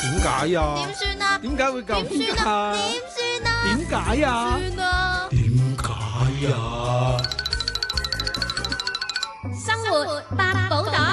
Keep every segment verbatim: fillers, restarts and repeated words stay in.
點解啊？ 點算啊？ 點解會咁點算啊？ 㗎？ 點算啊？ 點解啊？ 算啊！ 點解啊？ 生活百寶袋。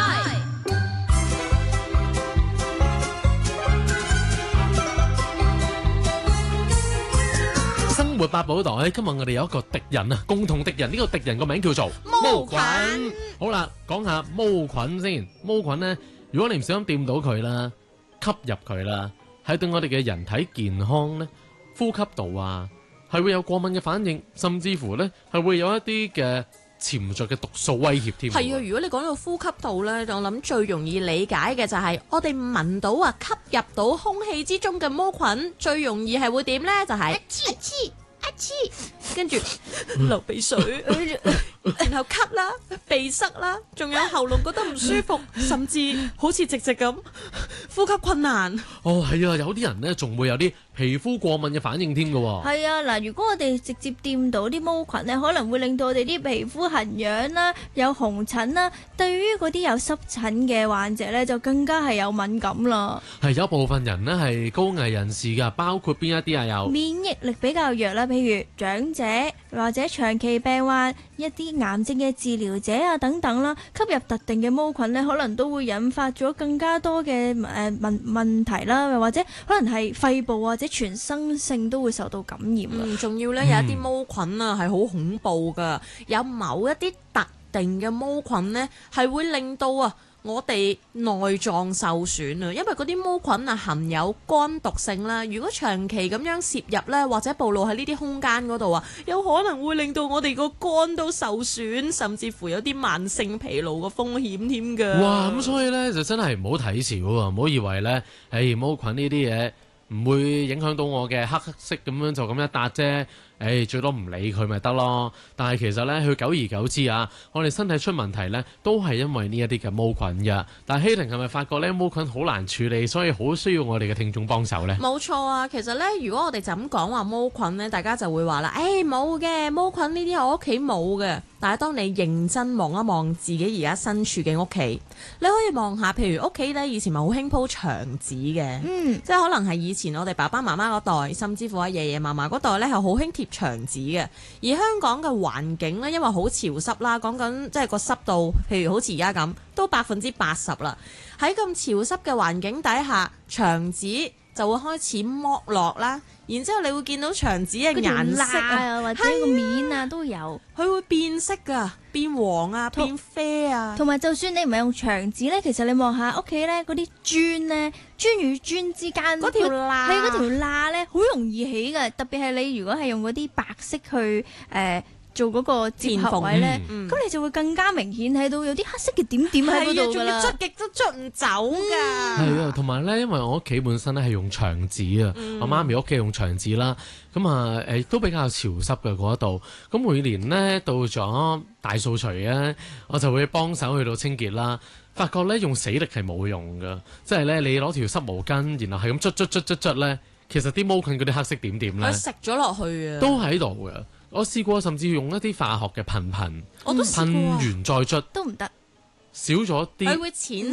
生活百寶袋，今日我哋有一個敵人啊，共同敵人。呢、這個敵人個名叫做毛菌。 好啦，講下毛菌先。毛菌呢，如果你唔小心掂到佢啦，吸入佢啦，係對我哋嘅人體健康呢，呼吸道啊，係會有過敏嘅反應，甚至乎呢係會有一啲嘅潛在嘅毒素威脅添。 係啊，如果你講到呼吸道呢，我諗最容易理解嘅就係我哋聞到啊，吸入到空氣之中嘅毛菌，最容易係會點呢？就係、是。跟住流鼻水，然後咳啦、鼻塞啦，仲有喉嚨覺得唔舒服，甚至好似直直咁呼吸困難。 哦，係啊，有啲人呢仲會有啲皮膚過敏嘅反應添㗎喎。 係啊，嗱，如果我哋直接掂到啲毛菌呢，可能會令到我哋啲皮膚痕癢啦、有紅疹啦。對於嗰啲有濕疹嘅患者呢，就更加係有敏感啦。 係有部分人呢係高危人士㗎，包括邊一啲啊？有免疫力比較弱啦，譬如長者或者長期病患、一啲癌症嘅治療者啊等等啦，吸入特定嘅毛菌呢，可能都會引發咗更加多嘅誒問問題啦，或者可能係肺部或者全身性都會受到感染啊。 嗯，仲要呢，有一啲毛菌啊係好恐怖㗎，有某一啲特定嘅毛菌呢，係會令到啊我哋內臟受損啊，因為嗰啲毛菌啊含有肝毒性啦，如果長期咁樣攝入呢，或者暴露喺呢啲空間嗰度啊，有可能會令到我哋個肝都受損，甚至乎有啲慢性疲勞嘅風險添㗎。 哇，咁所以呢，就真係唔好睇小喎，唔好以為呢，誒毛菌呢啲嘢唔會影響到我嘅，黑黑色咁樣就咁一笪啫。誒、哎、最多唔理佢咪得咯，但係其實咧，佢久而久之啊，我哋身體出問題咧，都係因為呢一啲嘅毛菌嘅。但係希伶係咪發覺咧，毛菌好難處理，所以好需要我哋嘅聽眾幫手咧？ 冇錯啊，其實咧，如果我哋就咁講話毛菌咧，大家就會話啦，誒冇嘅，毛菌呢啲我屋企冇嘅。但係當你認真望一望自己而家身處嘅屋企，你可以望下，譬如屋企咧以前咪好興鋪牆紙嘅， 嗯， 即係可能係以前我哋爸爸媽媽嗰代，甚至乎阿爺爺嫲嫲嗰代咧係好興貼牆紙嘅。而香港嘅環境咧，因為好潮濕啦，講緊即係個濕度，譬如好似而家咁，都百分之八十啦。喺咁潮濕嘅環境底下，牆紙就會開始剝落啦，然之後你會見到牆紙嘅顏色啊，或者個面啊都有， 佢會變色噶，變黃啊，變啡啊。 同埋就算你唔係用牆紙咧，其實你望下屋企咧嗰啲磚咧，磚與磚之間嗰條罅， 係嗰條罅咧，好容易起嘅。特別係你如果係用嗰啲白色去誒。呃做嗰個接合位咧，咁、嗯、你就會更加明顯睇到有啲黑色嘅點點喺嗰度㗎啦。 仲要捽極都捽唔走㗎。 係啊，同埋咧，因為我屋企本身咧係用牆紙啊，嗯、我媽咪屋企用牆紙啦，咁啊誒都比較潮濕嘅嗰度。咁每年咧到咗大掃除咧，我就會幫手去到清潔啦。發覺咧用死力係冇用㗎，即係咧你攞條濕毛巾，然後係咁捽捽捽捽捽咧，其實啲毛菌嗰啲黑色點點咧， 佢食咗落去啊， 都喺度㗎。我試過甚至用一啲化學嘅噴噴， 我都試過噴完再捽都唔得， 少咗啲。 佢會淺